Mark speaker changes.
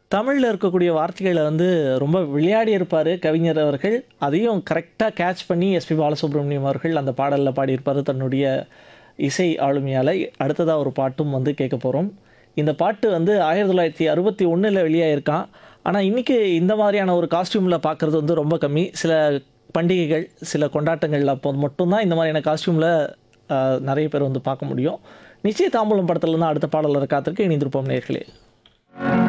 Speaker 1: தமிழ்ல இருக்கக்கூடிய வார்த்தைகள வந்து ரொம்ப விளையாடி இருப்பாரு கவிஞர் அவர்கள். அதையும் கரெக்ட்டா கேட்ச் பண்ணி எஸ்பி பாலசுப்ரமணியம் அவர்கள் அந்த பாடல்ல பாடியிருப்பாரு தன்னுடைய இசை ஆளுமையால. அடுத்ததா ஒரு பாட்டும் வந்து கேட்க போறோம். இந்த பாட்டு வந்து 1961ல வெளியாயிருக்கான். ஆனா, இன்னைக்கு இந்த மாதிரியான ஒரு காஸ்டியூம்ல பார்க்கறது வந்து ரொம்ப கம்மி. சில பண்டிகைகள், சில கொண்டாட்டங்கள்ல அப்போ மட்டும் தான் இந்த மாதிரியான காஸ்டியூம்ல நெறைய பேர் வந்து பார்க்க முடியும். நிச்சய தாம்பூலம் படத்துல தான் அடுத்த பாடல் வர காத்திருக்கு. இணைந்திருப்போம் நேயர்களே.